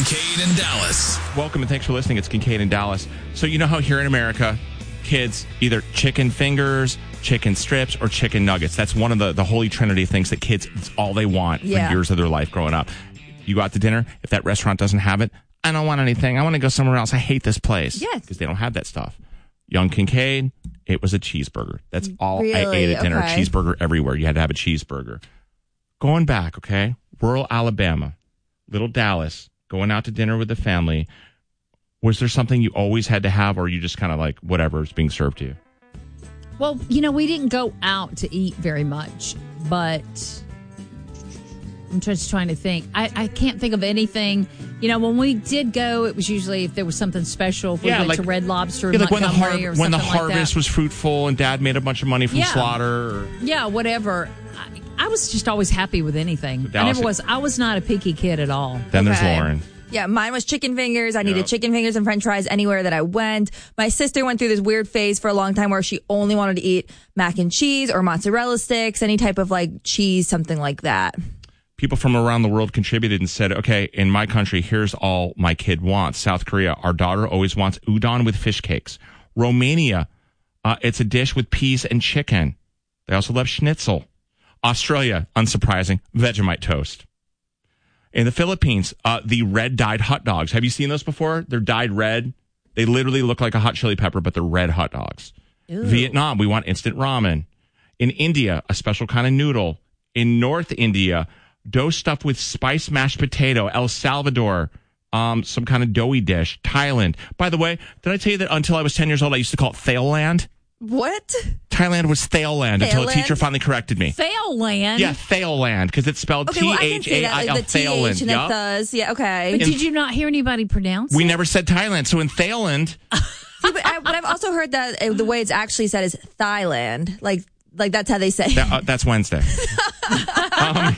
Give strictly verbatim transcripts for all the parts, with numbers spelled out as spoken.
Kincaid and Dallas. Welcome and thanks for listening. It's Kincaid and Dallas. So you know how here in America, kids either chicken fingers, chicken strips, or chicken nuggets. That's one of the, the holy trinity of things that kids, it's all they want Yeah. for years of their life growing up. You go out to dinner, if that restaurant doesn't have it, I don't want anything. I want to go somewhere else. I hate this place. Yes. Because they don't have that stuff. Young Kincaid, it was a cheeseburger. That's all I Really? ate at dinner. Okay. Cheeseburger everywhere. You had to have a cheeseburger. Going back, okay? Rural Alabama, little Dallas, going out to dinner with the family. Was there something you always had to have, or you just kind of like whatever is being served to you? Well, you know, we didn't go out to eat very much, but I'm just trying to think. I, I can't think of anything. You know, when we did go, it was usually if there was something special. If we Yeah, went like- to Red Lobster in Yeah, like when the, Montgomery har- or when the something like harvest that. was fruitful and Dad made a bunch of money from Yeah. slaughter. Or, Yeah, whatever. I, I was just always happy with anything. I Dallas- never was. I was not a picky kid at all. then there's Okay. Lauren. Yeah, mine was chicken fingers. I needed Yep. chicken fingers and french fries anywhere that I went. My sister went through this weird phase for a long time where she only wanted to eat mac and cheese or mozzarella sticks, any type of like cheese, something like that. People from around the world contributed and said, okay, in my country, here's all my kid wants. South Korea, our daughter always wants udon with fish cakes. Romania, uh, it's a dish with peas and chicken. They also love schnitzel. Australia, unsurprising, Vegemite toast. In the Philippines, uh, the red dyed hot dogs. Have you seen those before? They're dyed red. They literally look like a hot chili pepper, but they're red hot dogs. Ew. Vietnam, we want instant ramen. In India, a special kind of noodle. In North India, dough stuffed with spiced mashed potato. El Salvador, um, some kind of doughy dish. Thailand. By the way, did I tell you that until I was ten years old, I used to call it Thailand? What? Thailand was Thailand until a Thailand? teacher finally corrected me. Failland. Yeah, Thailand, because it's spelled Okay, well, I can T see H A that, I L, like the T H Thailand. and the Yup. thus. Yeah, okay. But did you not hear anybody pronounce We it? never said Thailand. So in Thailand, See, but, I, but I've also heard that uh, the way it's actually said is Thailand. Like, like that's how they say. that, uh, that's Wednesday. um,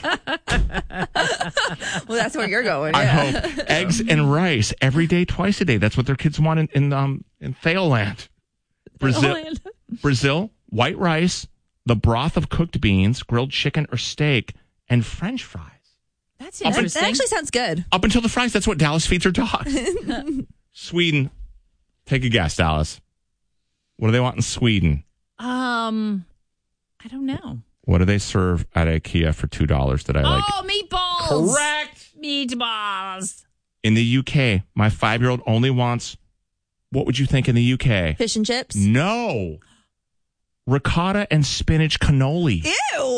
Well, that's where you're going. I Yeah. hope eggs and rice every day, twice a day. That's what their kids want in in, um, in Thailand. Brazil, Thailand. Brazil, white rice, the broth of cooked beans, grilled chicken or steak, and French fries. That's That, interesting. that actually sounds good. Up until the fries, that's what Dallas feeds her dog. Sweden, take a guess, Dallas. What do they want in Sweden? um, I don't know. What do they serve at IKEA for two dollars that I like? Oh, meatballs. Correct. Meatballs. In the U K, my five-year-old only wants, what would you think in the U K? Fish and chips. No. Ricotta and spinach cannoli. Ew,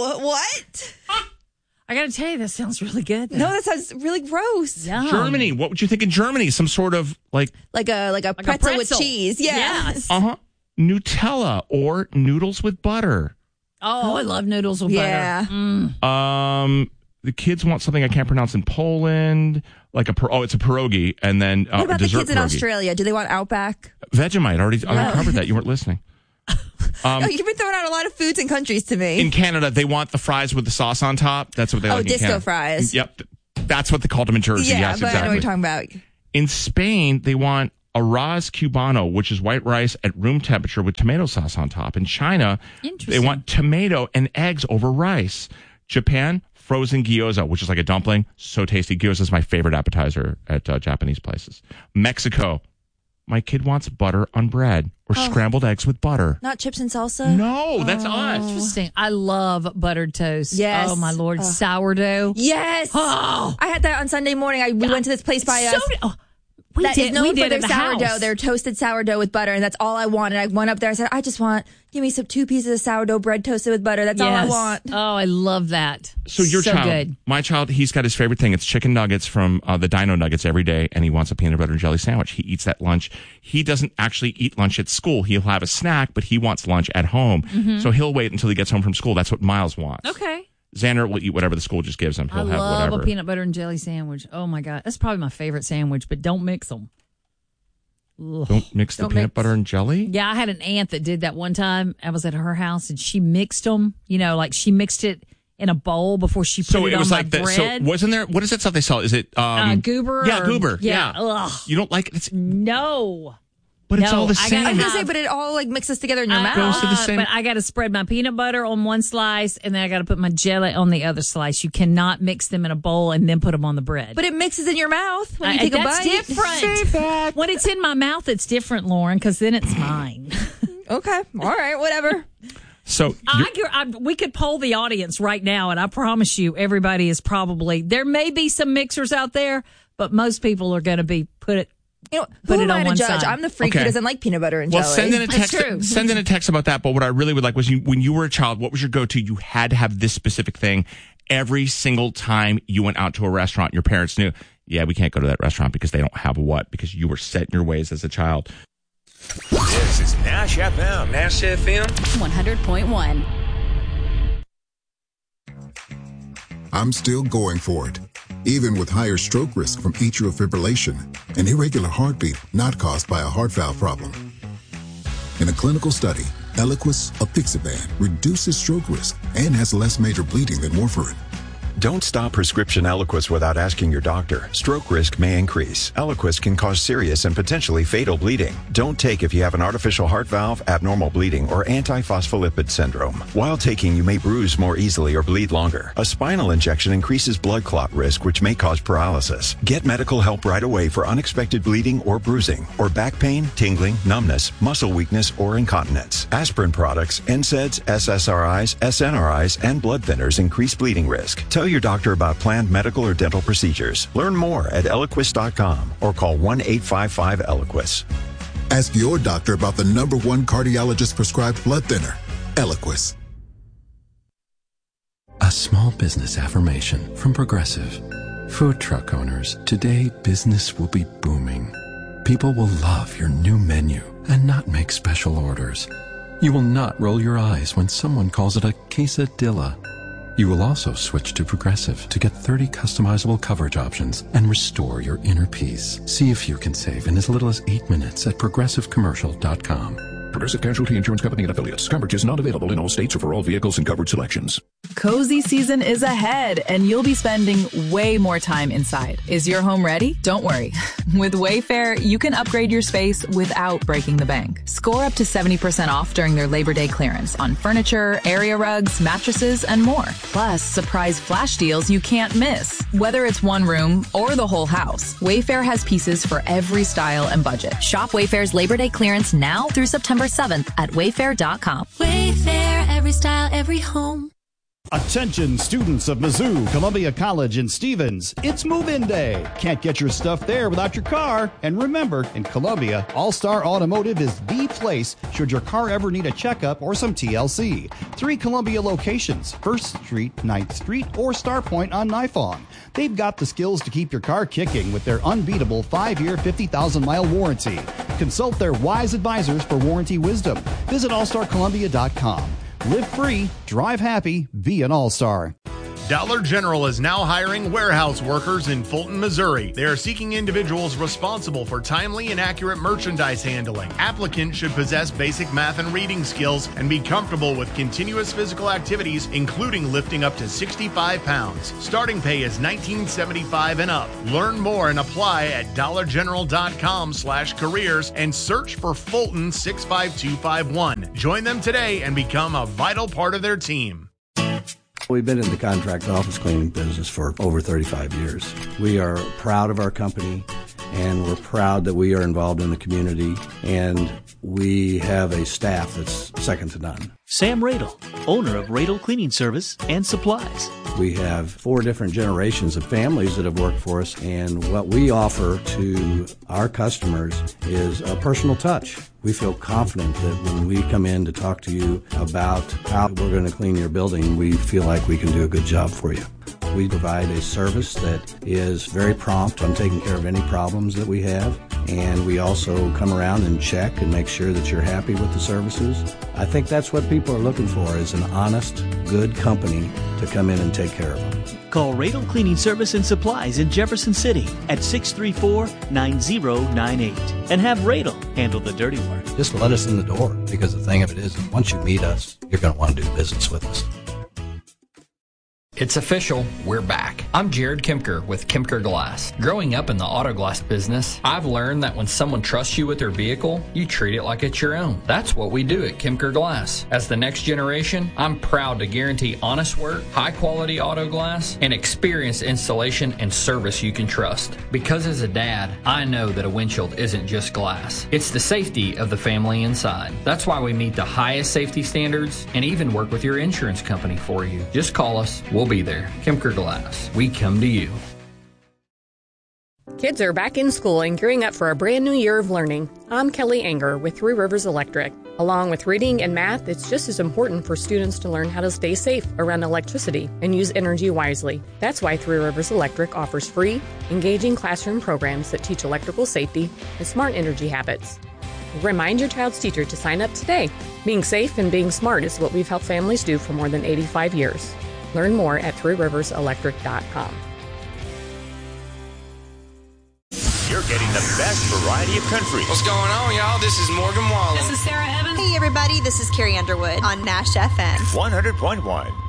what? I got to tell you, that sounds really good. No, that sounds really gross. Yum. Germany, what would you think in Germany? Some sort of like, Like a like a Like a pretzel, pretzel. with cheese. Yeah. Yes. uh-huh, Nutella or noodles with butter. Oh, I love noodles with Yeah. butter. Mm. Um, the kids want something I can't pronounce in Poland, like a, per- oh, it's a pierogi, and then uh, What about the dessert kids in pierogi. Australia? Do they want Outback? Vegemite, already, already No. covered that. You weren't listening. Um, oh, you've been throwing out a lot of foods and countries to me. In Canada, they want the fries with the sauce on top. That's what they Oh, like in disco Canada. fries. Yep. That's what they called them in Jersey. yeah, yes, but I know what exactly. you're talking about. In Spain, they want arroz cubano, which is white rice at room temperature with tomato sauce on top. In China, they Interesting. want tomato and eggs over rice. Japan, frozen gyoza, which is like a dumpling. So tasty. Gyoza is my favorite appetizer at uh, Japanese places. Mexico, my kid wants butter on bread or Oh. scrambled eggs with butter. Not chips and salsa? No, that's us. Interesting. I love buttered toast. Yes. Oh, my Lord. Ugh. Sourdough. Yes. Oh. I had that on Sunday morning. I we went to this place by So us. did- oh, we that did, is known we for did their at the sourdough, house. their toasted sourdough with butter, and that's all I wanted. I went up there. I said, I just want, give me some two pieces of sourdough bread toasted with butter. That's all I Yes. want. Oh, I love that. So your so child, good. my child, he's got his favorite thing. It's chicken nuggets from uh, the Dino Nuggets every day, and he wants a peanut butter and jelly sandwich. He eats that lunch. He doesn't actually eat lunch at school. He'll have a snack, but he wants lunch at home. Mm-hmm. So he'll wait until he gets home from school. That's what Miles wants. Okay. Xander will eat whatever the school just gives him. He'll I have love whatever. a peanut butter and jelly sandwich. Oh, my God. That's probably my favorite sandwich, but don't mix them. Don't mix the Don't peanut mix. butter and jelly? Yeah, I had an aunt that did that one time. I was at her house and she mixed them. You know, like she mixed it in a bowl before she put So it, it was on like my the, bread. so wasn't there, what is that stuff they sell? Is it, um, uh, goober? Yeah, or- goober. Yeah. Yeah. Ugh. You don't like it? It's, No. But it's No, all the I same. gotta I was gonna have- say, but it all like mixes together in your I- mouth. Goes to the uh, same- But I got to spread my peanut butter on one slice, and then I got to put my jelly on the other slice. You cannot mix them in a bowl and then put them on the bread. But it mixes in your mouth when you I- take a that's bite. different. Say that. When it's in my mouth, it's different, Lauren, because then it's mine. Okay. All right. Whatever. So I, I, we could poll the audience right now, and I promise you, everybody is probably there. May be some mixers out there, but most people are going to be put it. You know, Put who it am I on to one judge? side. I'm the freak Okay. who doesn't like peanut butter and well, jelly. send in a That's text. true. Send in a text about that. But what I really would like was you, when you were a child, what was your go-to? You had to have this specific thing every single time you went out to a restaurant. Your parents knew, yeah, we can't go to that restaurant because they don't have what? Because you were set in your ways as a child. This is Nash F M. Nash F M. one hundred point one. I'm still going for it, even with higher stroke risk from atrial fibrillation, an irregular heartbeat not caused by a heart valve problem. In a clinical study, Eliquis, apixaban, reduces stroke risk and has less major bleeding than warfarin. Don't stop prescription Eliquis without asking your doctor. Stroke risk may increase. Eliquis can cause serious and potentially fatal bleeding. Don't take if you have an artificial heart valve, abnormal bleeding, or antiphospholipid syndrome. While taking, you may bruise more easily or bleed longer. A spinal injection increases blood clot risk, which may cause paralysis. Get medical help right away for unexpected bleeding or bruising, or back pain, tingling, numbness, muscle weakness, or incontinence. Aspirin products, N SAIDs, S S R Is, S N R Is, and blood thinners increase bleeding risk. Tell your doctor about planned medical or dental procedures. Learn more at Eliquis dot com or call one eight five five Eliquis. Ask your doctor about the number one cardiologist prescribed blood thinner, Eliquis. A small business affirmation from Progressive. Food truck owners, today business will be booming. People will love your new menu and not make special orders. You will not roll your eyes when someone calls it a quesadilla. You will also switch to Progressive to get thirty customizable coverage options and restore your inner peace. See if you can save in as little as eight minutes at progressive commercial dot com. Progressive Casualty Insurance Company and Affiliates. Coverage is not available in all states or for all vehicles and coverage selections. Cozy season is ahead, and you'll be spending way more time inside. Is your home ready? Don't worry. With Wayfair, you can upgrade your space without breaking the bank. Score up to seventy percent off during their Labor Day clearance on furniture, area rugs, mattresses, and more. Plus, surprise flash deals you can't miss. Whether it's one room or the whole house, Wayfair has pieces for every style and budget. Shop Wayfair's Labor Day clearance now through September seventh at wayfair dot com. Wayfair, every style, every home. Attention students of Mizzou, Columbia College, and Stevens. It's move-in day. Can't get your stuff there without your car. And remember, in Columbia, All-Star Automotive is the place should your car ever need a checkup or some T L C. Three Columbia locations, first Street, ninth Street, or Star Point on Nifong. They've got the skills to keep your car kicking with their unbeatable five-year, fifty thousand mile warranty. Consult their wise advisors for warranty wisdom. Visit all star columbia dot com. Live free, drive happy, be an all-star. Dollar General is now hiring warehouse workers in Fulton, Missouri. They are seeking individuals responsible for timely and accurate merchandise handling. Applicants should possess basic math and reading skills and be comfortable with continuous physical activities, including lifting up to sixty-five pounds. Starting pay is nineteen seventy-five and up. Learn more and apply at dollar general dot com slash careers and search for Fulton six five two five one. Join them today and become a vital part of their team. We've been in the contract office cleaning business for over thirty-five years. We are proud of our company, and we're proud that we are involved in the community, and we have a staff that's second to none. Sam Radel, owner of Radel Cleaning Service and Supplies. We have four different generations of families that have worked for us, and what we offer to our customers is a personal touch. We feel confident that when we come in to talk to you about how we're going to clean your building, we feel like we can do a good job for you. We provide a service that is very prompt on taking care of any problems that we have, and we also come around and check and make sure that you're happy with the services. I think that's what people are looking for, is an honest, good company to come in and take care of them. Call Radel Cleaning Service and Supplies in Jefferson City at six three four, nine zero nine eight and have Radel handle the dirty work. Just let us in the door, because the thing of it is, once you meet us, you're going to want to do business with us. It's official, we're back. I'm Jared Kemker with Kemker Glass. Growing up in the auto glass business, I've learned that when someone trusts you with their vehicle, you treat it like it's your own. That's what we do at Kemker Glass. As the next generation, I'm proud to guarantee honest work, high quality auto glass, and experienced installation and service you can trust. Because as a dad, I know that a windshield isn't just glass. It's the safety of the family inside. That's why we meet the highest safety standards and even work with your insurance company for you. Just call us. We'll be there. Kemker Glass. We come to you. Kids are back in school and gearing up for a brand new year of learning. I'm Kelly Anger with Three Rivers Electric. Along with reading and math, it's just as important for students to learn how to stay safe around electricity and use energy wisely. That's why Three Rivers Electric offers free, engaging classroom programs that teach electrical safety and smart energy habits. Remind your child's teacher to sign up today. Being safe and being smart is what we've helped families do for more than eighty-five years. Learn more at three rivers electric dot com. You're getting the best variety of country. What's going on, y'all? This is Morgan Wallen. This is Sarah Evans. Hey, everybody. This is Carrie Underwood on Nash F M. one hundred point one.